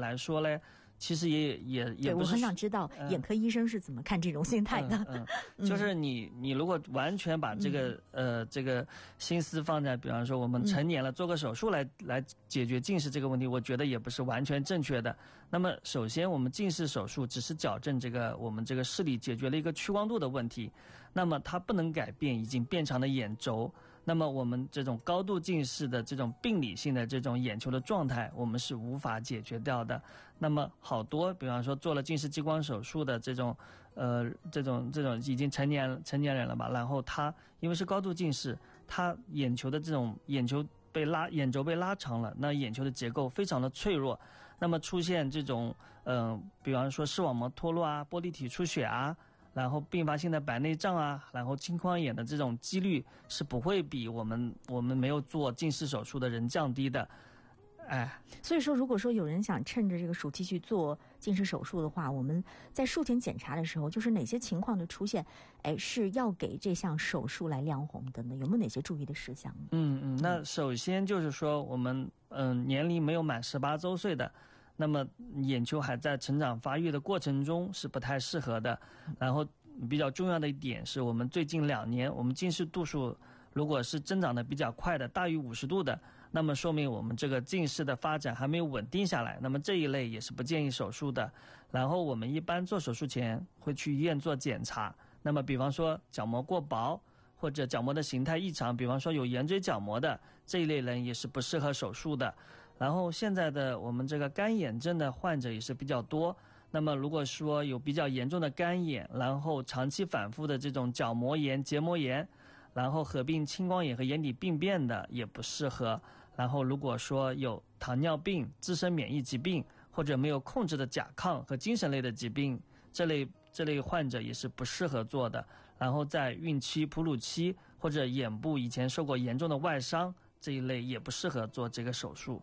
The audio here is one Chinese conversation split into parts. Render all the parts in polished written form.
来说呢，其实也对， 不是。 我很想知道眼科医生是怎么看这种心态的。 就是你如果完全把这个心思放在，比方说我们成年了做个手术来解决近视这个问题，我觉得也不是完全正确的。那么首先我们近视手术只是矫正我们这个视力，解决了一个屈光度的问题，那么它不能改变已经变长的眼轴。那么我们这种高度近视的这种病理性的这种眼球的状态，我们是无法解决掉的。那么好多比方说做了近视激光手术的这种已经成年人了吧，然后他因为是高度近视，他眼球轴被拉长了，那眼球的结构非常的脆弱，那么出现这种比方说视网膜脱落啊、玻璃体出血啊，然后并发性的白内障啊，然后青光眼的这种几率是不会比我们没有做近视手术的人降低的。 所以说如果说有人想趁着这个暑期去做近视手术的话，我们在术前检查的时候，就是哪些情况的出现是要给这项手术来亮红灯的，有没有哪些注意的事项呢？ 那首先就是说我们年龄没有满18周岁的，那么眼球还在成长发育的过程中是不太适合的。然后比较重要的一点是，我们最近2年我们近视度数如果是增长的比较快的，大于50度的，那么说明我们这个近视的发展还没有稳定下来，那么这一类也是不建议手术的。然后我们一般做手术前会去医院做检查，那么比方说角膜过薄或者角膜的形态异常，比方说有眼锥角膜的这一类人也是不适合手术的。然后现在的我们这个干眼症的患者也是比较多，那么如果说有比较严重的干眼，然后长期反复的这种角膜炎、结膜炎，然后合并青光眼和眼底病变的也不适合。然后如果说有糖尿病、自身免疫疾病或者没有控制的甲亢和精神类的疾病，这类患者也是不适合做的。然后在孕期、哺乳期或者眼部以前受过严重的外伤，这一类也不适合做这个手术。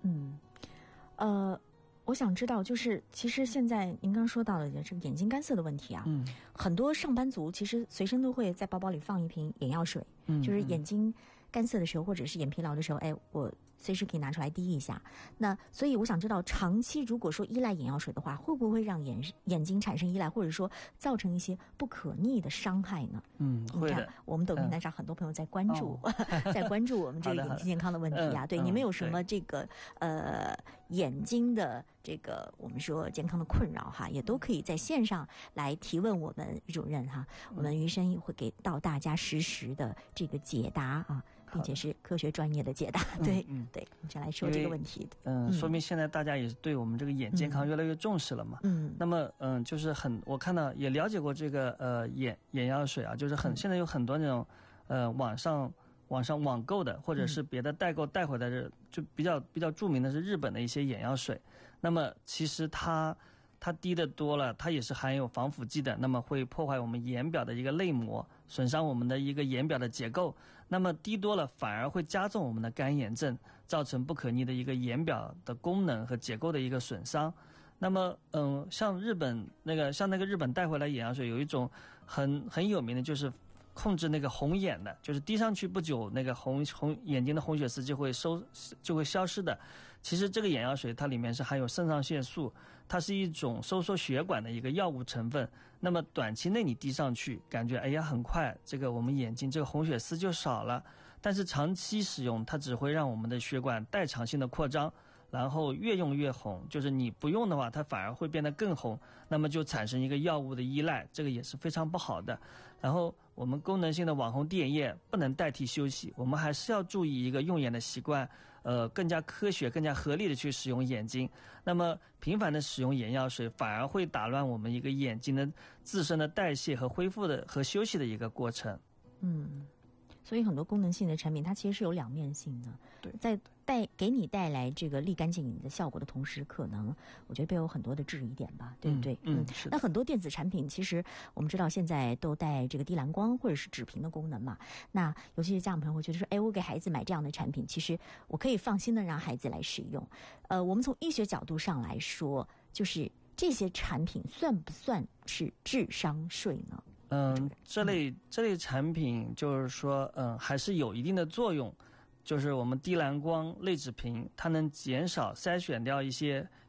我想知道，就是其实现在您刚说到的这个眼睛干涩的问题啊，很多上班族其实随身都会在包包里放一瓶眼药水，就是眼睛干涩的时候或者是眼疲劳的时候，我随时可以拿出来滴一下。那所以我想知道，长期如果说依赖眼药水的话，会不会让眼睛产生依赖，或者说造成一些不可逆的伤害呢？ 会的。 我们抖音上很多朋友在关注，在关注我们这个眼睛健康的问题啊。对，你们有什么这个眼睛的这个我们说健康的困扰哈，也都可以在线上来提问我们于主任哈，我们余生会给到大家实时的这个解答啊，并且是科学专业的解答。对，我们先来说这个问题。 说明现在大家也是对我们这个眼健康越来越重视了嘛。那么就是我看到也了解过这个眼药水啊，就是现在有很多那种网上网购的，或者是别的代购带回来的，就比较著名的是日本的一些眼药水。那么其实它滴的多了，它也是含有防腐剂的，那么会破坏我们眼表的一个泪膜，损伤我们的一个眼表的结构。那么滴多了反而会加重我们的干眼症，造成不可逆的一个眼表的功能和结构的一个损伤。那么像日本日本带回来眼药水有一种很有名的，就是控制那个红眼的，就是滴上去不久那个红眼睛的红血丝就会消失的。其实这个眼药水它里面是含有肾上腺素，它是一种收缩血管的一个药物成分。那么短期内你滴上去感觉很快这个我们眼睛这个红血丝就少了，但是长期使用它只会让我们的血管代偿性的扩张，然后越用越红，就是你不用的话它反而会变得更红，那么就产生一个药物的依赖，这个也是非常不好的。然后我们功能性的网红滴眼液不能代替休息，我们还是要注意一个用眼的习惯，更加科学更加合理的去使用眼睛。那么频繁的使用眼药水反而会打乱我们一个眼睛的自身的代谢和恢复的和休息的一个过程。 所以很多功能性的产品它其实是有两面性的，在给你带来这个立竿见影的效果的同时，可能我觉得背后有很多的质疑点吧，对不对？那很多电子产品其实我们知道现在都带这个低蓝光或者是指屏的功能嘛，那尤其是家长朋友会觉得说，我给孩子买这样的产品，其实我可以放心的让孩子来使用。我们从医学角度上来说，就是这些产品算不算是智商税呢？ 这类产品就是说还是有一定的作用，就是我们低蓝光类指屏它能减少筛选掉一些